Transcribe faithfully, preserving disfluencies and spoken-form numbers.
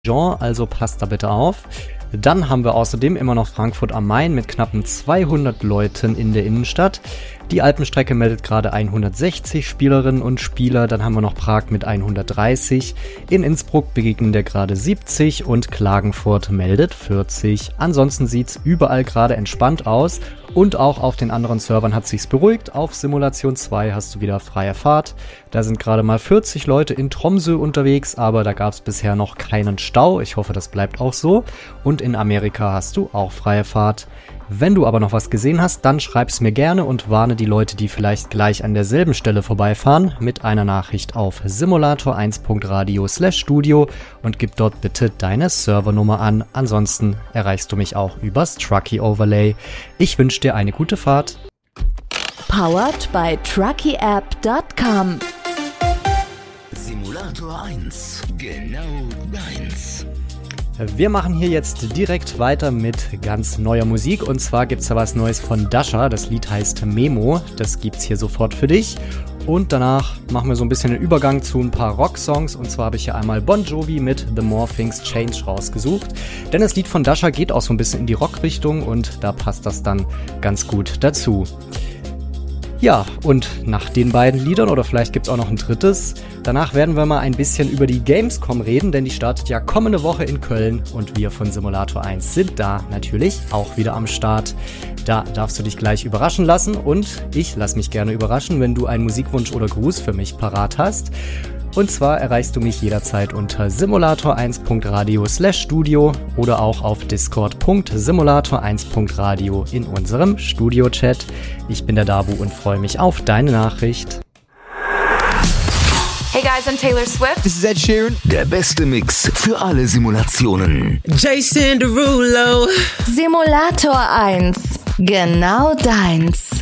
Jean, also passt da bitte auf. Dann haben wir außerdem immer noch Frankfurt am Main mit knappen zweihundert Leuten in der Innenstadt. Die Alpenstrecke meldet gerade hundertsechzig Spielerinnen und Spieler. Dann haben wir noch Prag mit hundertdreißig. In Innsbruck begegnen der gerade siebzig und Klagenfurt meldet vierzig. Ansonsten sieht's überall gerade entspannt aus. Und auch auf den anderen Servern hat sich's beruhigt. Auf Simulation zwei hast du wieder freie Fahrt. Da sind gerade mal vierzig Leute in Tromsø unterwegs, aber da gab's bisher noch keinen Stau. Ich hoffe, das bleibt auch so. Und in Amerika hast du auch freie Fahrt. Wenn du aber noch was gesehen hast, dann schreib's mir gerne und warne die Leute, die vielleicht gleich an derselben Stelle vorbeifahren, mit einer Nachricht auf simulator eins punkt radio slash studio und gib dort bitte deine Servernummer an. Ansonsten erreichst du mich auch übers Truckee Overlay. Ich wünsche dir eine gute Fahrt. Powered by truckee app dot com. Simulator eins, genau deins. Wir machen hier jetzt direkt weiter mit ganz neuer Musik und zwar gibt's da was Neues von Dasha. Das Lied heißt Memo, das gibt's hier sofort für dich. Und danach machen wir so ein bisschen den Übergang zu ein paar Rocksongs und zwar habe ich hier einmal Bon Jovi mit The More Things Change rausgesucht. Denn das Lied von Dasha geht auch so ein bisschen in die Rockrichtung und da passt das dann ganz gut dazu. Ja, und nach den beiden Liedern, oder vielleicht gibt's auch noch ein drittes, danach werden wir mal ein bisschen über die Gamescom reden, denn die startet ja kommende Woche in Köln und wir von Simulator eins sind da natürlich auch wieder am Start. Da darfst du dich gleich überraschen lassen und ich lass mich gerne überraschen, wenn du einen Musikwunsch oder Gruß für mich parat hast. Und zwar erreichst du mich jederzeit unter simulator eins punkt radio slash studio oder auch auf discord punkt simulator eins punkt radio in unserem Studio-Chat. Ich bin der Dabu und freue mich auf deine Nachricht. Hey guys, I'm Taylor Swift. This is Ed Sheeran. Der beste Mix für alle Simulationen. Jason Derulo. Simulator eins, genau deins.